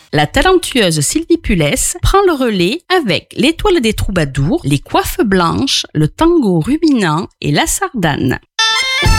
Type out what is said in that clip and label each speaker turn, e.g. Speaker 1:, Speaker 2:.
Speaker 1: La talentueuse Sylvie Pulès prend le relais avec l'Étoile des Troubadours, les Coiffes Blanches, le Tango Ruminant et la Sardane.